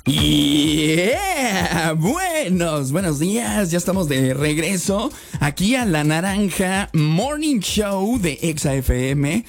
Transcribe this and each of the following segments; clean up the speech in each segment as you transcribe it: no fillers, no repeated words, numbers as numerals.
Yeah, buenos días, ya estamos de regreso aquí a La Naranja Morning Show de Exa FM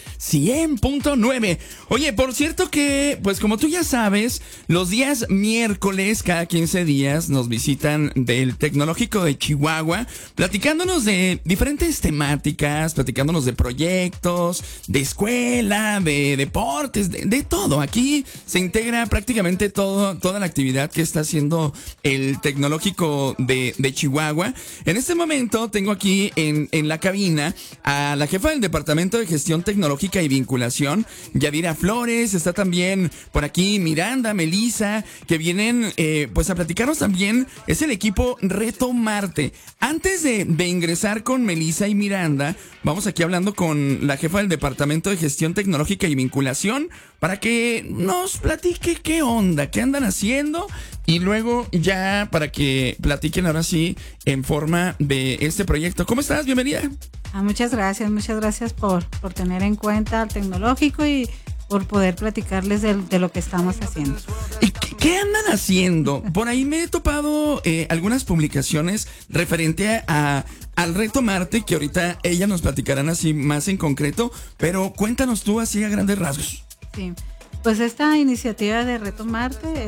100.9. Oye, por cierto que, pues como tú ya sabes, los días miércoles, cada 15 días, nos visitan del Tecnológico de Chihuahua, platicándonos de diferentes temáticas, platicándonos de proyectos, de escuela, de deportes, de todo. Aquí se integra prácticamente toda la actividad que está haciendo el Tecnológico de Chihuahua. En este momento tengo aquí en la cabina a la jefa del Departamento de Gestión Tecnológica y Vinculación, Yadira Flores. Está también por aquí Miranda, Melissa, que vienen pues a platicarnos también. Es el equipo Reto Marte. Antes de ingresar con Melissa y Miranda, vamos aquí hablando con la jefa del Departamento de Gestión Tecnológica y Vinculación para que nos platique qué onda, qué andan haciendo, y luego ya para que platiquen ahora sí en forma de este proyecto. ¿Cómo estás? Bienvenida. Muchas gracias por tener en cuenta el tecnológico y por poder platicarles de lo que estamos haciendo. ¿Y qué andan haciendo? Por ahí me he topado algunas publicaciones referente al Reto Marte, que ahorita ellas nos platicarán así más en concreto, pero cuéntanos tú así a grandes rasgos. Sí, pues esta iniciativa de Reto Marte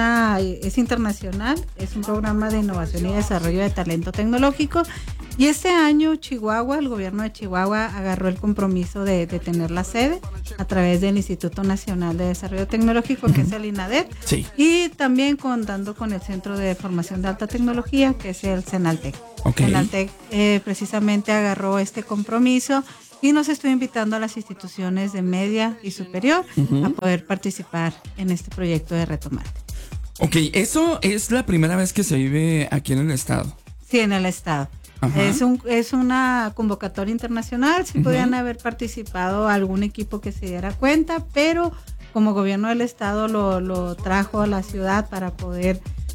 es internacional, es un programa de innovación y desarrollo de talento tecnológico, y este año Chihuahua, el gobierno de Chihuahua agarró el compromiso de tener la sede a través del Instituto Nacional de Desarrollo Tecnológico, que es el INADET, sí, y también contando con el Centro de Formación de Alta Tecnología, que es el CENALTEC. Okay. CENALTEC precisamente agarró este compromiso y nos estoy invitando a las instituciones de media y superior a poder participar en este proyecto de Reto Marte. Ok, ¿eso es la primera vez que se vive aquí en el estado? Sí, en el estado. Ajá. Es una convocatoria internacional. Sí podían haber participado algún equipo que se diera cuenta, pero como gobierno del estado lo trajo a la ciudad para poder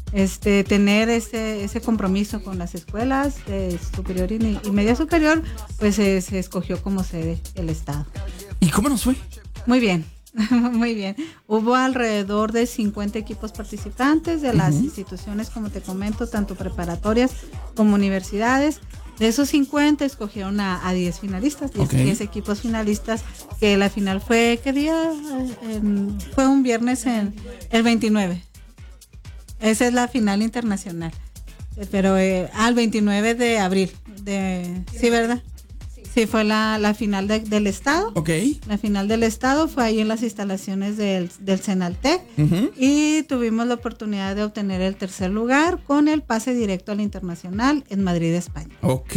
tener ese compromiso con las escuelas superior y media superior, pues se escogió como sede el estado. ¿Y cómo nos fue? Muy bien. Muy bien. Hubo alrededor de 50 equipos participantes de las instituciones, como te comento, tanto preparatorias como universidades. De esos 50 escogieron a 10 finalistas, 10 equipos finalistas, que la final fue, ¿qué día? Fue un viernes, el 29. Esa es la final internacional, pero al 29 de abril, sí, ¿verdad? Sí, fue la final del estado. Okay. La final del estado fue ahí en las instalaciones del CENALTEC, y tuvimos la oportunidad de obtener el tercer lugar con el pase directo al internacional en Madrid, España. Ok,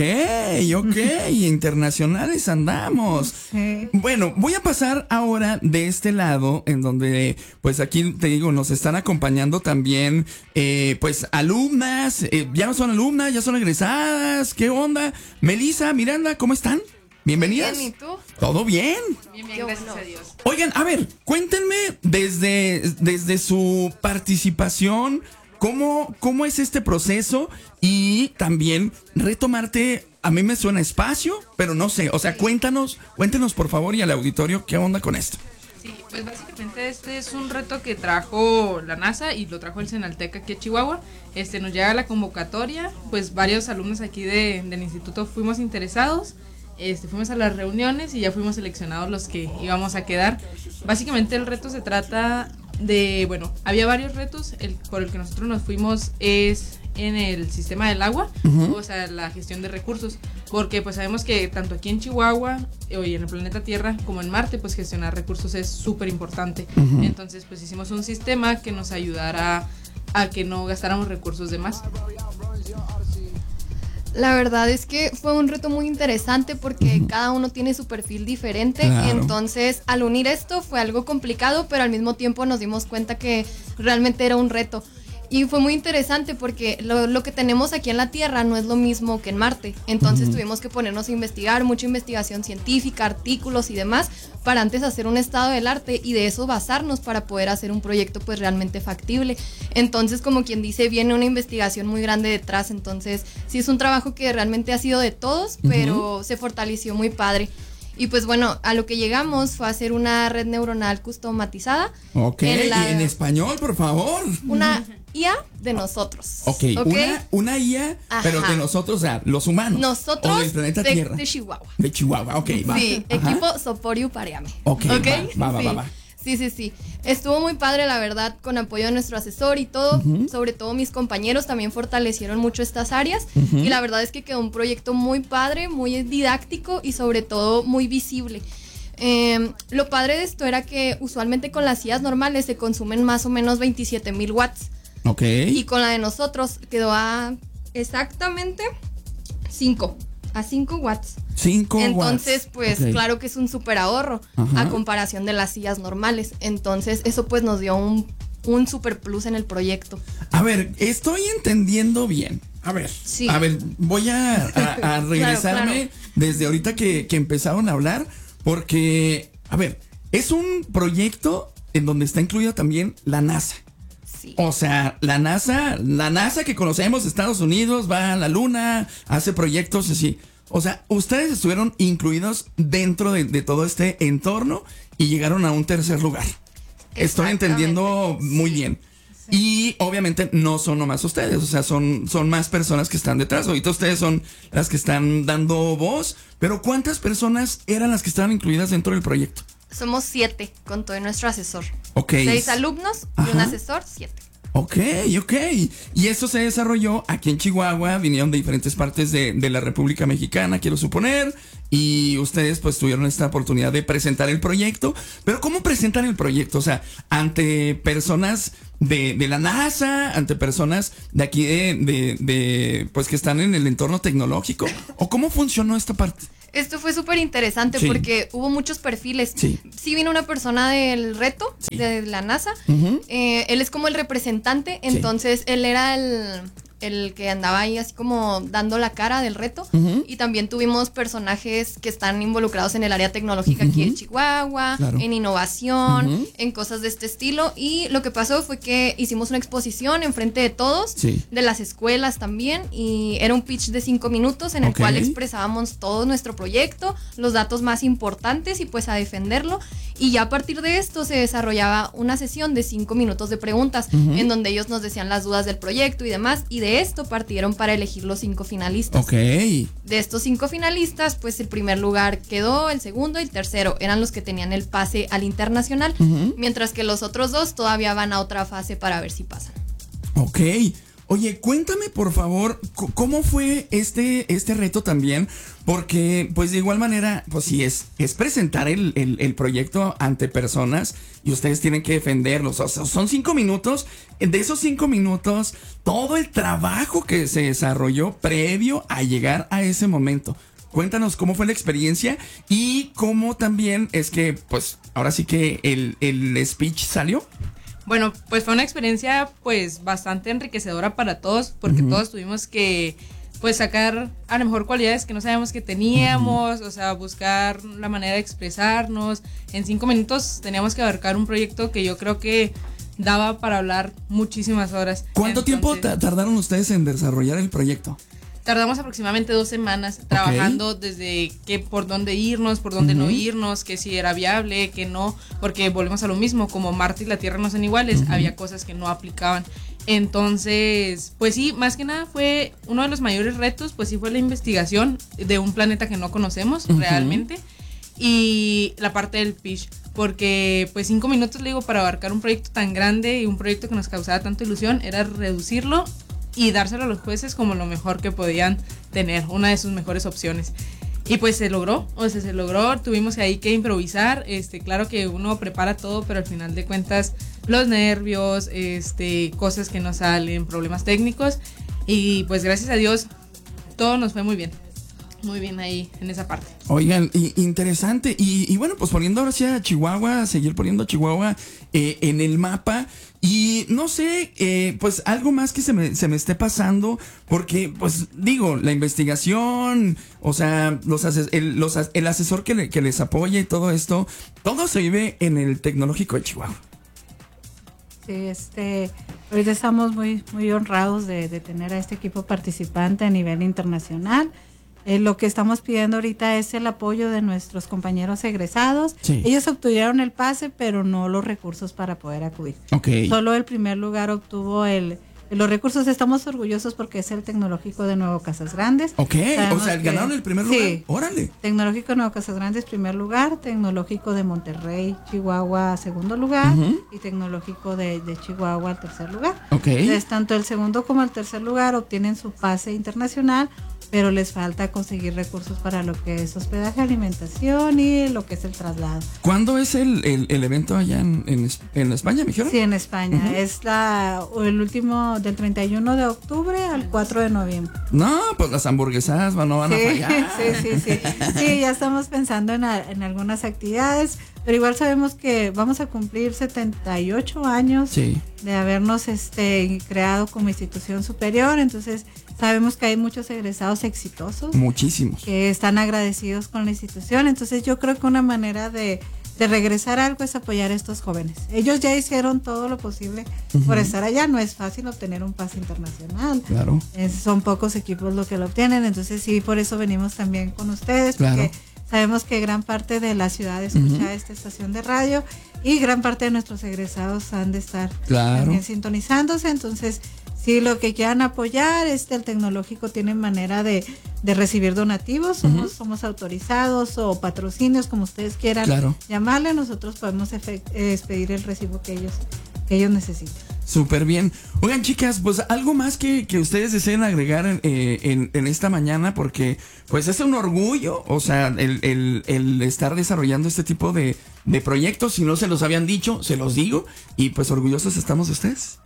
internacionales andamos. Sí. Bueno, voy a pasar ahora de este lado, en donde pues aquí te digo, nos están acompañando también pues alumnas, ya no son alumnas, ya son egresadas. ¿Qué onda? Melissa, Miranda, ¿cómo están? Bienvenidas. Bien, ¿y tú? ¿Todo bien? Bien, gracias a Dios. Oigan, a ver, cuéntenme desde su participación, ¿cómo es este proceso? Y también Reto Marte, a mí me suena espacio, pero no sé, o sea, cuéntenos por favor y al auditorio, ¿qué onda con esto? Sí, pues básicamente este es un reto que trajo la NASA y lo trajo el CENALTEC aquí a Chihuahua. Nos llega la convocatoria, pues varios alumnos aquí del instituto fuimos interesados. Fuimos a las reuniones y ya fuimos seleccionados los que íbamos a quedar. Básicamente el reto se trata de, bueno, había varios retos. Por el que nosotros nos fuimos es en el sistema del agua, o sea, la gestión de recursos, porque pues sabemos que tanto aquí en Chihuahua y en el planeta Tierra como en Marte, pues gestionar recursos es súper importante. Entonces pues hicimos un sistema que nos ayudara a que no gastáramos recursos de más. La verdad es que fue un reto muy interesante porque cada uno tiene su perfil diferente, claro. Entonces al unir esto fue algo complicado, pero al mismo tiempo nos dimos cuenta que realmente era un reto. Y fue muy interesante porque lo que tenemos aquí en la Tierra no es lo mismo que en Marte. Entonces tuvimos que ponernos a investigar, mucha investigación científica, artículos y demás, para antes hacer un estado del arte y de eso basarnos para poder hacer un proyecto pues realmente factible. Entonces, como quien dice, viene una investigación muy grande detrás. Entonces, sí es un trabajo que realmente ha sido de todos, pero se fortaleció muy padre. Y pues bueno, a lo que llegamos fue a hacer una red neuronal customizada. Ok, y en español, por favor. Una IA de nosotros. Ok, una IA, pero de nosotros, o sea, los humanos. Nosotros o del planeta Tierra. De Chihuahua. De Chihuahua, ok, va. Sí, equipo Soporiu Pareame. Ok, va. Sí. Estuvo muy padre, la verdad, con apoyo de nuestro asesor y todo. Sobre todo mis compañeros también fortalecieron mucho estas áreas. Y la verdad es que quedó un proyecto muy padre, muy didáctico y sobre todo muy visible. Lo padre de esto era que usualmente con las sillas normales se consumen más o menos 27,000 watts. Ok. Y con la de nosotros quedó a exactamente 5 watts. 5 watts. Entonces, pues claro que es un súper ahorro a comparación de las sillas normales. Entonces, eso pues nos dio un super plus en el proyecto. A ver, estoy entendiendo bien. A ver, voy a regresarme claro. Desde ahorita que empezaron a hablar, porque, a ver, es un proyecto en donde está incluida también la NASA. Sí. O sea, la NASA que conocemos, Estados Unidos, va a la Luna, hace proyectos así. O sea, ustedes estuvieron incluidos dentro de todo este entorno y llegaron a un tercer lugar. Estoy entendiendo muy bien. Y obviamente no son nomás ustedes, o sea, son más personas que están detrás. Ahorita ustedes son las que están dando voz, pero ¿cuántas personas eran las que estaban incluidas dentro del proyecto? Somos 7 con todo nuestro asesor. Ok. 6 alumnos y un asesor, 7. Ok. Y esto se desarrolló aquí en Chihuahua, vinieron de diferentes partes de la República Mexicana, quiero suponer, y ustedes pues tuvieron esta oportunidad de presentar el proyecto. Pero ¿cómo presentan el proyecto? O sea, ante personas de la NASA, ante personas de aquí pues que están en el entorno tecnológico, ¿o cómo funcionó esta parte? Esto fue súper interesante porque hubo muchos perfiles. Sí vino una persona del reto, de la NASA. Él es como el representante, entonces él era el que andaba ahí así como dando la cara del reto. Y también tuvimos personajes que están involucrados en el área tecnológica aquí en Chihuahua, en innovación, en cosas de este estilo. Y lo que pasó fue que hicimos una exposición enfrente de todos, de las escuelas también, y era un pitch de 5 minutos en el cual expresábamos todo nuestro proyecto, los datos más importantes y pues a defenderlo. Y ya a partir de esto se desarrollaba una sesión de 5 minutos de preguntas en donde ellos nos decían las dudas del proyecto y demás, y de esto partieron para elegir los 5 finalistas. De estos 5 finalistas, pues el primer lugar quedó, el segundo y el tercero eran los que tenían el pase al internacional, mientras que los otros 2 todavía van a otra fase para ver si pasan. Oye, cuéntame por favor, ¿cómo fue este reto también? Porque, pues de igual manera, pues sí, es presentar el proyecto ante personas y ustedes tienen que defenderlos. O sea, son 5 minutos. De esos 5 minutos, todo el trabajo que se desarrolló previo a llegar a ese momento. Cuéntanos cómo fue la experiencia y cómo también es que, pues, ahora sí que el speech salió. Bueno, pues fue una experiencia pues bastante enriquecedora para todos, porque todos tuvimos que pues sacar a lo mejor cualidades que no sabíamos que teníamos, o sea, buscar la manera de expresarnos. En 5 minutos teníamos que abarcar un proyecto que yo creo que daba para hablar muchísimas horas. ¿Cuánto tiempo tardaron ustedes en desarrollar el proyecto? Tardamos aproximadamente 2 semanas trabajando desde por dónde irnos, por dónde no irnos, que si era viable, que no, porque volvemos a lo mismo, como Marte y la Tierra no son iguales, había cosas que no aplicaban. Entonces, pues sí, más que nada fue uno de los mayores retos, pues sí fue la investigación de un planeta que no conocemos realmente, y la parte del pitch, porque pues 5 minutos, le digo, para abarcar un proyecto tan grande y un proyecto que nos causaba tanta ilusión, era reducirlo y dárselo a los jueces como lo mejor que podían tener, una de sus mejores opciones. Y pues se logró, tuvimos ahí que improvisar, claro que uno prepara todo, pero al final de cuentas los nervios, cosas que no salen, problemas técnicos, y pues gracias a Dios todo nos fue muy bien ahí en esa parte. Oigan, interesante, y bueno, pues poniendo ahora sí a Chihuahua, seguir poniendo a Chihuahua en el mapa. Y no sé, pues algo más que se me esté pasando, porque pues digo, la investigación, o sea, el asesor que les apoya y todo esto, todo se vive en el Tecnológico de Chihuahua. Sí, ahorita estamos muy, muy honrados de tener a este equipo participante a nivel internacional. Lo que estamos pidiendo ahorita es el apoyo de nuestros compañeros egresados. Sí. Ellos obtuvieron el pase, pero no los recursos para poder acudir. Okay. Solo el primer lugar obtuvo los recursos. Estamos orgullosos porque es el Tecnológico de Nuevo Casas Grandes. Ok, o sea, ¿ganaron el primer lugar? Sí. Órale. Tecnológico de Nuevo Casas Grandes, primer lugar. Tecnológico de Monterrey, Chihuahua, segundo lugar. Y Tecnológico de Chihuahua, tercer lugar. Ok. Entonces, tanto el segundo como el tercer lugar obtienen su pase internacional, pero les falta conseguir recursos para lo que es hospedaje, alimentación y lo que es el traslado. ¿Cuándo es el evento allá en España, me dijeron? Sí, en España. Es el último del 31 de octubre al 4 de noviembre. No, pues las hamburguesas no van a fallar. Sí. Sí, ya estamos pensando en algunas actividades, pero igual sabemos que vamos a cumplir 78 años de habernos creado como institución superior, entonces sabemos que hay muchos egresados exitosos. Muchísimos. Que están agradecidos con la institución, entonces yo creo que una manera de regresar a algo es apoyar a estos jóvenes. Ellos ya hicieron todo lo posible por estar allá, no es fácil obtener un pase internacional. Claro. Son pocos equipos los que lo obtienen, entonces sí, por eso venimos también con ustedes, porque sabemos que gran parte de la ciudad escucha esta estación de radio y gran parte de nuestros egresados han de estar también sintonizándose, entonces sí, lo que quieran apoyar, el Tecnológico tiene manera de recibir donativos, somos autorizados o patrocinios, como ustedes quieran llamarle, nosotros podemos expedir el recibo que ellos necesiten. Súper bien. Oigan, chicas, pues algo más que ustedes deseen agregar en esta mañana, porque pues es un orgullo, o sea, el estar desarrollando este tipo de proyectos. Si no se los habían dicho, se los digo, y pues orgullosos estamos de ustedes.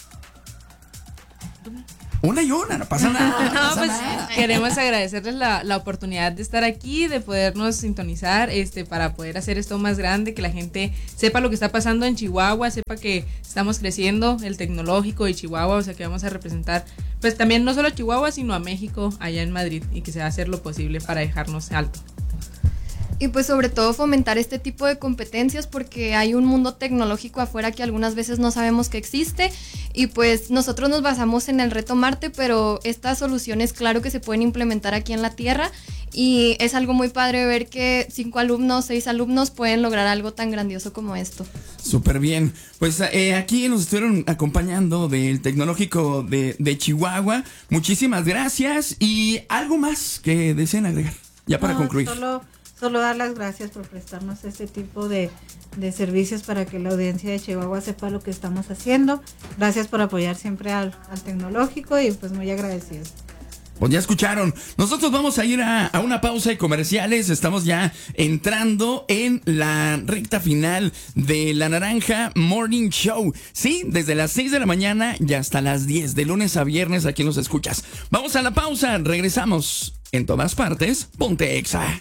Una y una, no pasa nada. Queremos agradecerles la oportunidad de estar aquí, de podernos sintonizar, para poder hacer esto más grande, que la gente sepa lo que está pasando en Chihuahua, sepa que estamos creciendo, el Tecnológico de Chihuahua, o sea que vamos a representar, pues también no solo a Chihuahua, sino a México, allá en Madrid, y que se va a hacer lo posible para dejarnos alto. Y pues sobre todo fomentar este tipo de competencias, porque hay un mundo tecnológico afuera que algunas veces no sabemos que existe, y pues nosotros nos basamos en el reto Marte, pero estas soluciones claro que se pueden implementar aquí en la Tierra, y es algo muy padre ver que 5 alumnos, 6 alumnos pueden lograr algo tan grandioso como esto. Súper bien. Pues aquí nos estuvieron acompañando del Tecnológico de Chihuahua. Muchísimas gracias. ¿Y algo más que deseen agregar? Ya para concluir. Solo dar las gracias por prestarnos este tipo de servicios para que la audiencia de Chihuahua sepa lo que estamos haciendo. Gracias por apoyar siempre al Tecnológico y pues muy agradecidos. Pues ya escucharon, nosotros vamos a ir a una pausa de comerciales, estamos ya entrando en la recta final de La Naranja Morning Show. Sí, desde las 6 de la mañana y hasta las 10, de lunes a viernes aquí nos escuchas. Vamos a la pausa, regresamos. En todas partes, ponte Exa.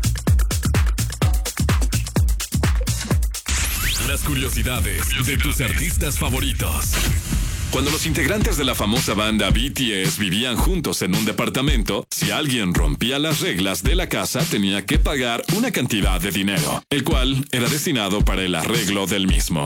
Las curiosidades de tus artistas favoritos. Cuando los integrantes de la famosa banda BTS vivían juntos en un departamento, si alguien rompía las reglas de la casa, tenía que pagar una cantidad de dinero, el cual era destinado para el arreglo del mismo.